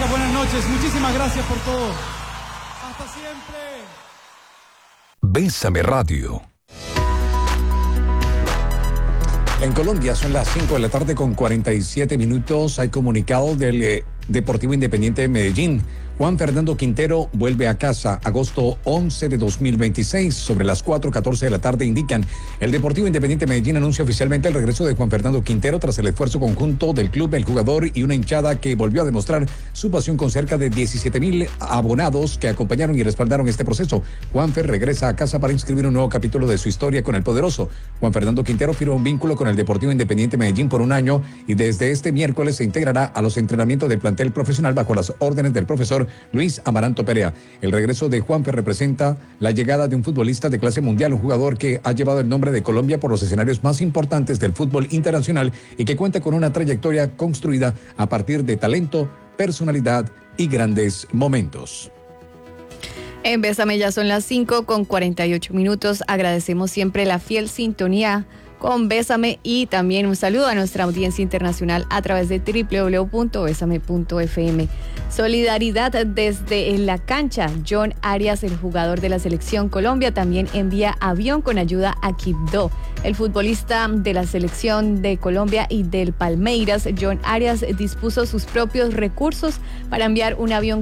gracias, buenas noches. Muchísimas gracias por todo. Hasta siempre. Bésame Radio. En Colombia son las 5 de la tarde con 47 minutos. Hay comunicado del Deportivo Independiente de Medellín. Juan Fernando Quintero vuelve a casa agosto 11 de 2026. Sobre las 4:14 de la tarde indican. El Deportivo Independiente de Medellín anuncia oficialmente el regreso de Juan Fernando Quintero tras el esfuerzo conjunto del club, el jugador y una hinchada que volvió a demostrar su pasión con cerca de 17,000 abonados que acompañaron y respaldaron este proceso. Juanfer regresa a casa para inscribir un nuevo capítulo de su historia con el poderoso. Juan Fernando Quintero firma un vínculo con el Deportivo Independiente de Medellín por un año y desde este miércoles se integrará a los entrenamientos del plantel profesional bajo las órdenes del profesor Luis Amaranto Perea. El regreso de Juanfer representa la llegada de un futbolista de clase mundial, un jugador que ha llevado el nombre de Colombia por los escenarios más importantes del fútbol internacional y que cuenta con una trayectoria construida a partir de talento, personalidad y grandes momentos. En Bésame ya son las 5:48. Agradecemos siempre la fiel sintonía con Bésame y también un saludo a nuestra audiencia internacional a través de www.besame.fm. Solidaridad desde la cancha. John Arias, el jugador de la Selección Colombia, también envía avión con ayuda a Quibdó. El futbolista de la Selección de Colombia y del Palmeiras, John Arias, dispuso sus propios recursos para enviar un avión